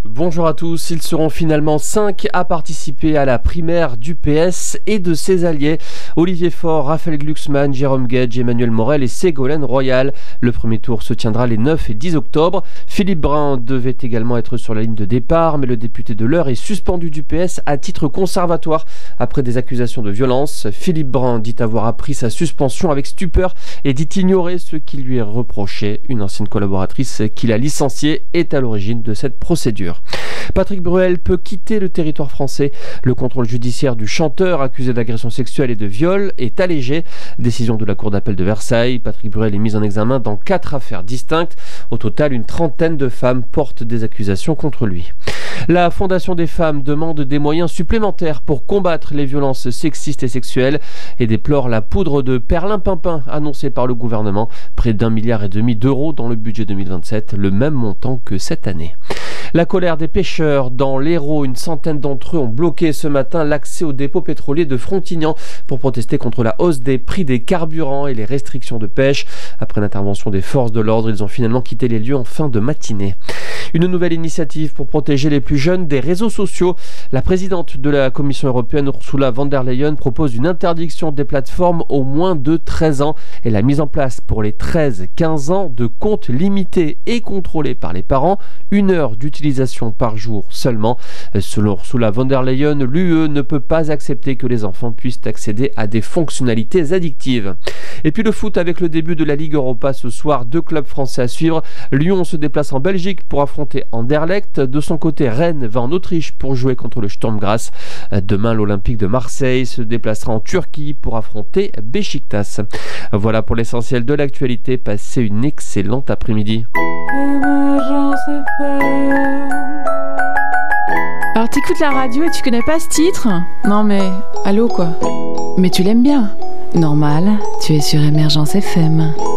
Bonjour à tous, ils seront finalement 5 à participer à la primaire du PS et de ses alliés. Olivier Faure, Raphaël Glucksmann, Jérôme Guedj, Emmanuel Morel et Ségolène Royal. Le premier tour se tiendra les 9 et 10 octobre. Philippe Brun devait également être sur la ligne de départ, mais le député de l'Eure est suspendu du PS à titre conservatoire après des accusations de violence. Philippe Brun dit avoir appris sa suspension avec stupeur et dit ignorer ce qui lui est reproché. Une ancienne collaboratrice qu'il a licenciée est à l'origine de cette procédure. Patrick Bruel peut quitter le territoire français. Le contrôle judiciaire du chanteur accusé d'agression sexuelle et de viol est allégé. Décision de la Cour d'appel de Versailles. Patrick Bruel est mis en examen dans 4 affaires distinctes. Au total, une trentaine de femmes portent des accusations contre lui. La Fondation des femmes demande des moyens supplémentaires pour combattre les violences sexistes et sexuelles et déplore la poudre de perlimpinpin annoncée par le gouvernement. Près d'1,5 milliard d'euros dans le budget 2027, le même montant que cette année. La colère des pêcheurs dans l'Hérault, une centaine d'entre eux ont bloqué ce matin l'accès au dépôt pétrolier de Frontignan pour protester contre la hausse des prix des carburants et les restrictions de pêche. Après l'intervention des forces de l'ordre, ils ont finalement quitté les lieux en fin de matinée. Une nouvelle initiative pour protéger les plus jeunes des réseaux sociaux. La présidente de la Commission européenne, Ursula von der Leyen, propose une interdiction des plateformes aux moins de 13 ans et la mise en place pour les 13-15 ans de comptes limités et contrôlés par les parents, 1 heure d'utilisation par jour seulement. Selon Ursula von der Leyen, l'UE ne peut pas accepter que les enfants puissent accéder à des fonctionnalités addictives. Et puis le foot avec le début de la Ligue Europa ce soir, 2 clubs français à suivre. Lyon se déplace en Belgique pour affronter Anderlecht. De son côté, Rennes va en Autriche pour jouer contre le Sturm Graz. Demain, l'Olympique de Marseille se déplacera en Turquie pour affronter Beşiktaş. Voilà pour l'essentiel de l'actualité. Passez une excellente après-midi. Alors t'écoutes la radio et tu connais pas ce titre ? Non mais, allô quoi. Mais tu l'aimes bien ? Normal, tu es sur Émergence FM.